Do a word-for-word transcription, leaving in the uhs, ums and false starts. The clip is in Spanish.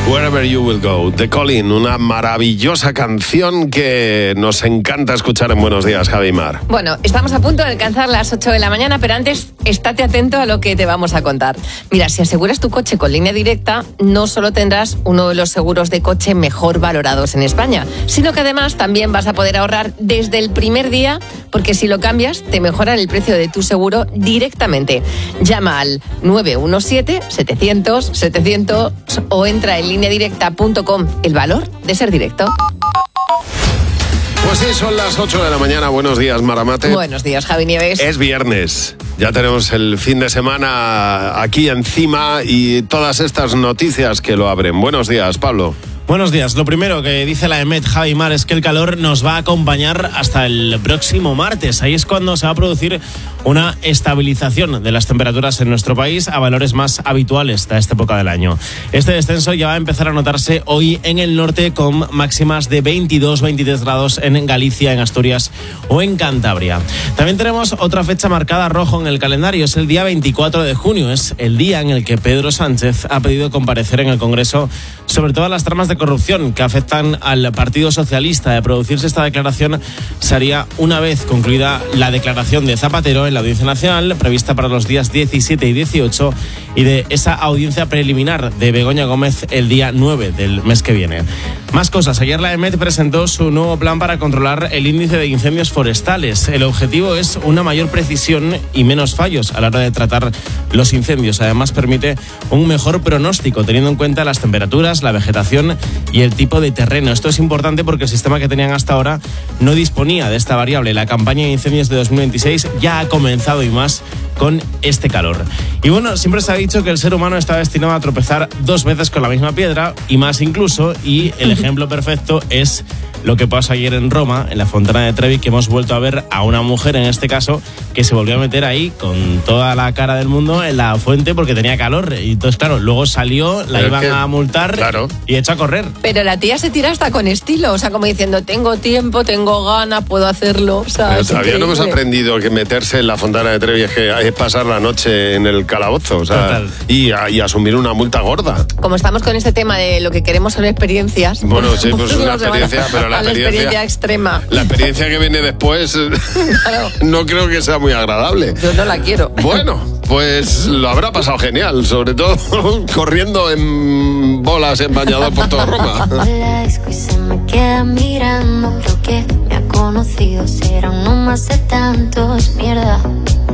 Wherever You Will Go, The Calling, una maravillosa canción que nos encanta escuchar en Buenos Días, Javi Mar. Bueno, estamos a punto de alcanzar las ocho de la mañana, pero antes estate atento a lo que te vamos a contar. Mira, si aseguras tu coche con Línea Directa, no solo tendrás uno de los seguros de coche mejor valorados en España, sino que además también vas a poder ahorrar desde el primer día, porque si lo cambias, te mejoran el precio de tu seguro directamente. Llama al nueve uno siete, setecientos, setecientos o entra en línea directa punto com. El valor de ser directo. Pues sí, son las ocho de la mañana. Buenos días, Maramate. Buenos días, Javi Nieves. Es viernes. Ya tenemos el fin de semana aquí encima y todas estas noticias que lo abren. Buenos días, Pablo. Buenos días. Lo primero que dice la EMET, Javi Mar, es que el calor nos va a acompañar hasta el próximo martes. Ahí es cuando se va a producir una estabilización de las temperaturas en nuestro país a valores más habituales de esta época del año. Este descenso ya va a empezar a notarse hoy en el norte, con máximas de veintidós, veintitrés grados en Galicia, en Asturias o en Cantabria. También tenemos otra fecha marcada rojo en el calendario. Es el día veinticuatro de junio. Es el día en el que Pedro Sánchez ha pedido comparecer en el Congreso sobre todas las tramas de corrupción que afectan al Partido Socialista. De producirse esta declaración, se haría una vez concluida la declaración de Zapatero en la Audiencia Nacional, prevista para los días diecisiete y dieciocho, y de esa audiencia preliminar de Begoña Gómez el día nueve del mes que viene. Más cosas. Ayer la EMET presentó su nuevo plan para controlar el índice de incendios forestales. El objetivo es una mayor precisión y menos fallos a la hora de tratar los incendios. Además, permite un mejor pronóstico, teniendo en cuenta las temperaturas, la vegetación y el tipo de terreno. Esto es importante porque el sistema que tenían hasta ahora no disponía de esta variable. La campaña de incendios de dos mil veintiséis ya ha comenzado, y más con este calor. Y bueno, siempre se ha dicho que el ser humano está destinado a tropezar dos veces con la misma piedra, y más incluso, y el ejemplo perfecto es lo que pasó ayer en Roma, en la Fontana de Trevi, que hemos vuelto a ver a una mujer, en este caso, que se volvió a meter ahí con toda la cara del mundo en la fuente porque tenía calor. Y entonces, claro, luego salió, la Pero iban que, a multar, claro, y echó a correr. Pero la tía se tira hasta con estilo, o sea, como diciendo, tengo tiempo, tengo ganas, puedo hacerlo. O sea, Pero todavía no hemos aprendido que meterse en la Fontana de Trevi es, que es pasar la noche en el calabozo, o sea, y, a, y asumir una multa gorda. Como estamos con este tema de lo que queremos son experiencias. Bueno, sí, pues una experiencia, pero la la experiencia, experiencia extrema. La experiencia que viene después, claro, no creo que sea muy agradable. Yo no la quiero. Bueno, pues lo habrá pasado genial, sobre todo corriendo en bolas en bañador por toda Roma. Y se me queda mirando, creo que me ha conocido, será uno más de tantos, mierda.